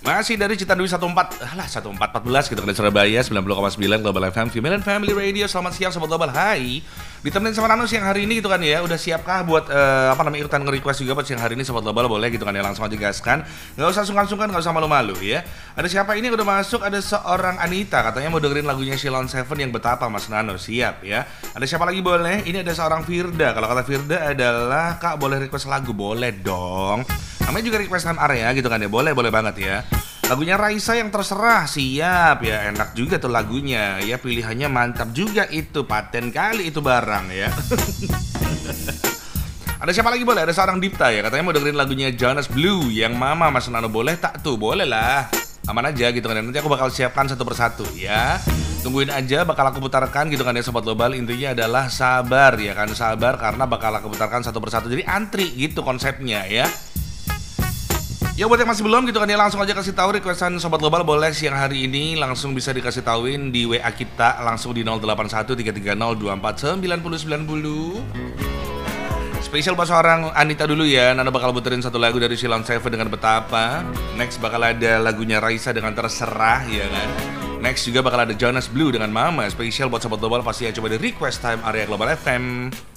Masih dari Citandui 1414 gitu kan di Surabaya 90,9 Global FM Female and Family Radio. Selamat siang Sobat Global. Hai. Ditemenin sama Rano siang hari ini gitu kan ya. Udah siapkah buat ikutan nge-request juga buat siang hari ini Sobat Global? Boleh gitu kan ya, langsung aja gaskan. Enggak usah sungkan-sungkan, enggak usah malu-malu ya. Ada siapa ini yang udah masuk? Ada seorang Anita katanya mau dengerin lagunya Sheila on 7 yang betapa Mas Nano. Siap ya. Ada siapa lagi boleh? Ini ada seorang Firda. Kalau kata Firda adalah, "Kak, boleh request lagu?" Boleh dong. Namanya juga request time area gitu kan ya. Boleh banget ya. Lagunya Raisa yang terserah, siap ya, enak juga tuh lagunya ya, pilihannya mantap juga itu, paten kali itu barang ya. Ada siapa lagi boleh? Ada seorang Dipta ya, katanya mau dengerin lagunya Jonas Blue yang Mama. Mas Nano boleh tak tuh? Boleh lah, aman aja gitu kan, nanti aku bakal siapkan satu persatu ya. Tungguin aja, bakal aku putarkan gitu kan ya Sobat Global. Intinya adalah sabar ya kan, sabar karena bakal aku putarkan satu persatu, jadi antri gitu konsepnya ya. Ya buat yang masih belum gitu kan ya, langsung aja kasih tahu requestan Sobat Global boleh siang hari ini, langsung bisa dikasih tauin di WA kita langsung di 081330249090. Spesial buat seorang Anita dulu ya. Nana bakal puterin satu lagu dari Sheila on 7 dengan betapa. Next bakal ada lagunya Raisa dengan terserah ya kan. Next juga bakal ada Jonas Blue dengan Mama. Spesial buat Sobat Global pasti ya, coba di request time area Global FM.